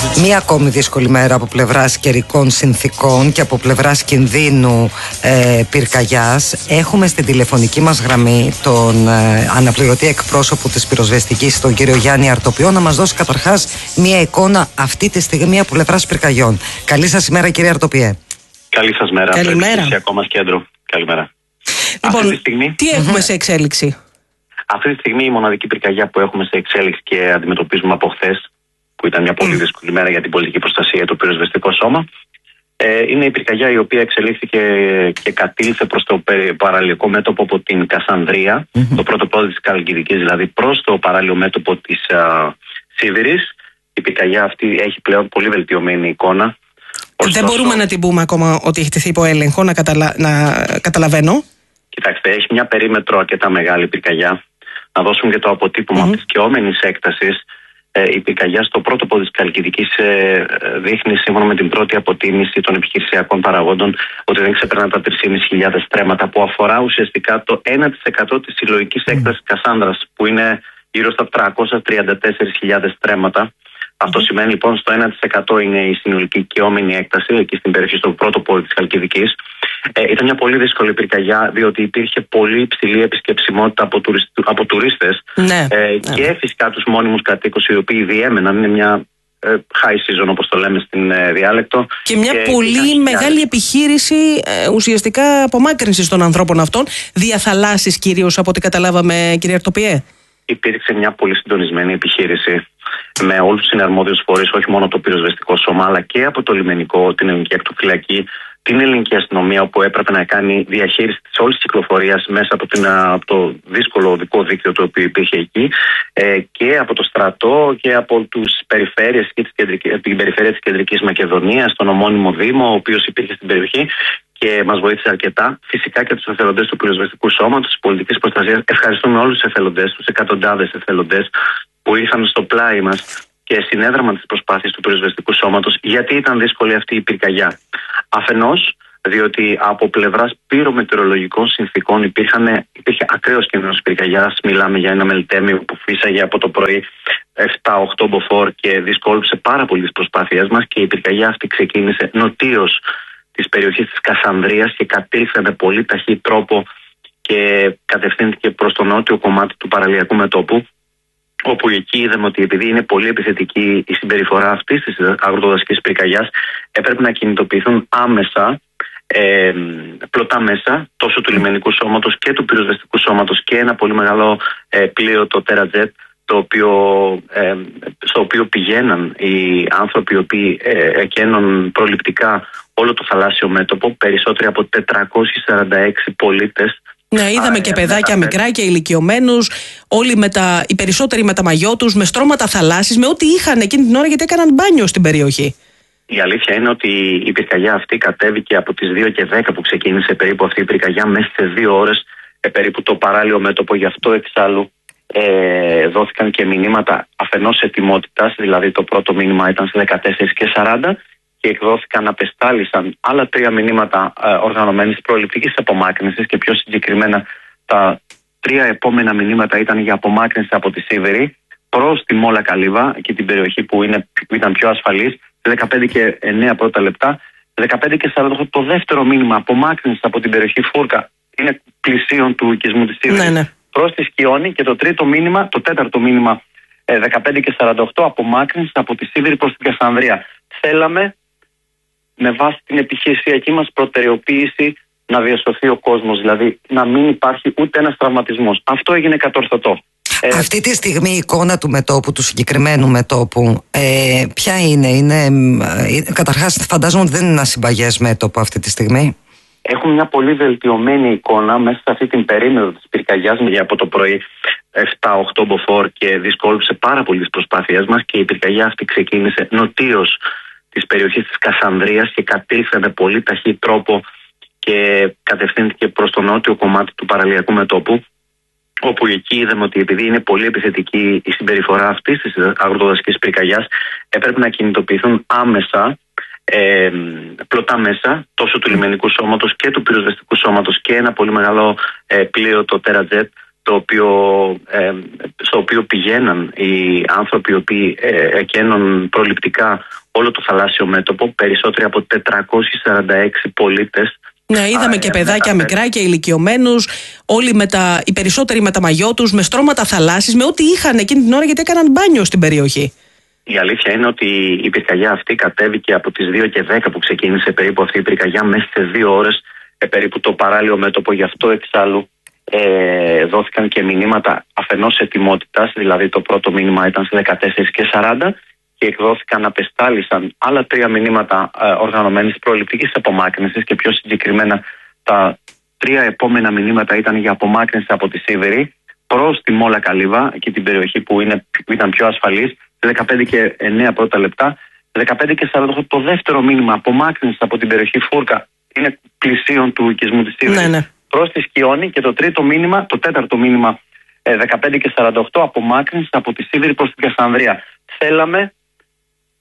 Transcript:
Μία ακόμη δύσκολη μέρα από πλευράς καιρικών συνθήκων και από πλευράς κινδύνου πυρκαγιάς. Έχουμε στην τηλεφωνική μας γραμμή τον αναπληρωτή εκπρόσωπο της πυροσβεστικής, τον κύριο Γιάννη Αρτοπιό, να μας δώσει καταρχάς μία εικόνα αυτή τη στιγμή από πλευράς πυρκαγιών. Καλή σας ημέρα, κύριε Αρτοπιέ. Καλή σας μέρα. Καλημέρα. Ακόμα κέντρο. Καλημέρα. Λοιπόν, τι έχουμε σε εξέλιξη? Αυτή τη στιγμή η μοναδική πυρκαγιά που έχουμε σε εξέλιξη και αντιμετωπίζουμε από χθες, που ήταν μια πολύ δύσκολη μέρα για την πολιτική προστασία, το πυροσβεστικό σώμα, είναι η πυρκαγιά η οποία εξελίχθηκε και κατήλθε προς το παραλιακό μέτωπο από την Κασανδρία, το πρώτο πόδι της Καλκιδικής, δηλαδή προς το παράλληλο μέτωπο της Σίδηρης. Η πυρκαγιά αυτή έχει πλέον πολύ βελτιωμένη εικόνα. Δεν μπορούμε να την πούμε ακόμα ότι έχει τεθεί υπό έλεγχο, να καταλαβαίνω. Κοιτάξτε, έχει μια περίμετρο αρκετά μεγάλη πυρκαγιά. Να δώσουμε και το αποτύπωμα της καιόμενης έκτασης. Η πυρκαγιά στο πρώτο πόδι της Καλκιδικής δείχνει, σύμφωνα με την πρώτη αποτίμηση των επιχειρησιακών παραγόντων, ότι δεν ξεπερνά τα 3.500 στρέμματα, που αφορά ουσιαστικά το 1% της συλλογικής έκτασης Κασάνδρας, που είναι γύρω στα 334.000 στρέμματα. Αυτό σημαίνει λοιπόν στο 1% είναι η συνολική καιόμενη έκταση εκεί στην περιοχή, στο πρώτο πόδι της Χαλκιδικής. Ήταν μια πολύ δύσκολη πυρκαγιά, διότι υπήρχε πολύ υψηλή επισκεψιμότητα από τουρίστες και φυσικά τους μόνιμους κατοίκους, οι οποίοι διέμεναν. Είναι μια high season, όπως το λέμε στην διάλεκτο. Και μια πολύ μεγάλη επιχείρηση ουσιαστικά απομάκρυνσης των ανθρώπων αυτών, διαθαλάσσης κυρίως, από ό,τι καταλάβαμε, κύριε Αρτοπιέ. Υπήρξε μια πολύ συντονισμένη επιχείρηση με όλους τους συναρμόδιους φορείς, όχι μόνο το πυροσβεστικό σώμα, αλλά και από το λιμενικό, την ελληνική ακτοφυλακή, την ελληνική αστυνομία, όπου έπρεπε να κάνει διαχείριση της όλης της κυκλοφορίας μέσα από το δύσκολο οδικό δίκτυο το οποίο υπήρχε εκεί, και από το στρατό και από τις περιφέρειες και την περιφέρεια της Κεντρικής Μακεδονίας, τον ομώνυμο Δήμο, ο οποίος υπήρχε στην περιοχή και μας βοήθησε αρκετά. Φυσικά και τους εθελοντές του πυροσβεστικού σώματος, της πολιτικής προστασίας. Ευχαριστούμε όλους τους εθελοντές, τους εκατοντάδες εθελοντές που ήρθαν στο πλάι μας και συνέδραμαν τις προσπάθειες του πυροσβεστικού σώματος. Γιατί ήταν δύσκολη αυτή η πυρκαγιά? Αφενός, διότι από πλευράς πυρομετεωρολογικών συνθήκων υπήρχε ακραίος κίνδυνος πυρκαγιάς. Μιλάμε για ένα μελτέμιο που φύσαγε από το πρωί 7-8 μποφόρ και δυσκόλυψε πάρα πολύ τις προσπάθειές μας, και η πυρκαγιά αυτή ξεκίνησε νοτίως της περιοχής της Κασανδρίας και κατήλθε με πολύ ταχύ τρόπο και κατευθύνθηκε προς το νότιο κομμάτι του παραλιακού μετώπου, όπου εκεί είδαμε ότι επειδή είναι πολύ επιθετική η συμπεριφορά αυτής της αγροτοδασικής πυρκαγιάς, έπρεπε να κινητοποιηθούν άμεσα πλωτά μέσα, τόσο του λιμενικού σώματος και του πυροσβεστικού σώματος, και ένα πολύ μεγάλο πλοίο, το TerraJet, στο οποίο πηγαίναν οι άνθρωποι οι οποίοι εκένουν προληπτικά όλο το θαλάσσιο μέτωπο, περισσότεροι από 446 πολίτες. Ναι, είδαμε και παιδάκια μικρά και ηλικιωμένους, οι περισσότεροι με τα μαγιό τους, με στρώματα θαλάσσης, με ό,τι είχαν εκείνη την ώρα, γιατί έκαναν μπάνιο στην περιοχή. Η αλήθεια είναι ότι η πυρκαγιά αυτή κατέβηκε από τις 2:10 που ξεκίνησε περίπου αυτή η πυρκαγιά, μέσα σε 2 ώρες περίπου το παράλιο μέτωπο. Γι' αυτό εξάλλου δόθηκαν και μηνύματα αφενός ετοιμότητας, δηλαδή το πρώτο μήνυμα ήταν σε 14:40 και εκδόθηκαν, απεστάλησαν άλλα 3 μηνύματα οργανωμένης προληπτικής απομάκρυνσης, και πιο συγκεκριμένα τα 3 επόμενα μηνύματα ήταν για απομάκρυνση από τη Σίδηρη προς τη Μόλα Καλύβα, εκεί την περιοχή που ήταν πιο ασφαλής, 15:09 πρώτα λεπτά. 15:48 το δεύτερο μήνυμα απομάκρυνση από την περιοχή Φούρκα, είναι πλησίον του οικισμού της Σίδηρης, προς τη Σκιώνη, και το τέταρτο μήνυμα 15:48 απομάκρυνση από τη Σίδηρη προς την Κασανδρία. Θέλαμε, με βάση την επιχειρησιακή μας προτεραιοποίηση, να διασωθεί ο κόσμος, δηλαδή να μην υπάρχει ούτε ένας τραυματισμός. Αυτό έγινε κατορθωτό. Αυτή τη στιγμή η εικόνα του μετώπου, του συγκεκριμένου μετώπου, ποια είναι? Καταρχάς, φαντάζομαι ότι δεν είναι ένα συμπαγές μέτωπο αυτή τη στιγμή. Έχουμε μια πολύ βελτιωμένη εικόνα μέσα σε αυτή την περίμετρο της πυρκαγιάς, από το πρωί 7-8 μποφόρ και δυσκόλυψε πάρα πολύ τις προσπάθειές μας, και η πυρκαγιά αυτή ξεκίνησε νοτίως της περιοχής της Κασανδρίας και κατήλθε με πολύ ταχύ τρόπο και κατευθύνθηκε προς το νότιο κομμάτι του παραλιακού μετώπου, όπου εκεί είδαμε ότι επειδή είναι πολύ επιθετική η συμπεριφορά αυτής της αγροτοδασικής πυρκαγιάς, έπρεπε να κινητοποιηθούν άμεσα πλωτά μέσα, τόσο του λιμενικού σώματος και του πυροσβεστικού σώματος, και ένα πολύ μεγάλο πλοίο, το TerraJet, στο οποίο πηγαίναν οι άνθρωποι οι οποίοι εκένουν προληπτικά όλο το θαλάσσιο μέτωπο, περισσότεροι από 446 πολίτες. Ναι, είδαμε και παιδάκια μικρά και ηλικιωμένους, οι περισσότεροι με τα μαγιό τους, με στρώματα θαλάσσης, με ό,τι είχαν εκείνη την ώρα, γιατί έκαναν μπάνιο στην περιοχή. Η αλήθεια είναι ότι η πυρκαγιά αυτή κατέβηκε από τις 2:10 που ξεκίνησε περίπου αυτή η πυρκαγιά, μέσα σε 2 ώρες περίπου το παράλιο μέτωπο. Γι' αυτό εξάλλου δόθηκαν και μηνύματα αφενός ετοιμότητας, δηλαδή το πρώτο μήνυμα ήταν στις 14:40 και εκδόθηκαν, απεστάλησαν άλλα 3 μηνύματα οργανωμένης προληπτικής απομάκρυνσης, και πιο συγκεκριμένα τα 3 επόμενα μηνύματα ήταν για απομάκρυνση από τη Σίβηρη προς τη Μόλα Καλύβα και την περιοχή που ήταν πιο ασφαλής, 15:09 πρώτα λεπτά. 15:48 το δεύτερο μήνυμα απομάκρυνση από την περιοχή Φούρκα, είναι πλησίον του οικισμού της Σίβηρης, προς τη Σκιώνη, και το τέταρτο μήνυμα 15:48 απομάκρυνση από τη Σίβηρη προς την Κασανδρία. Θέλαμε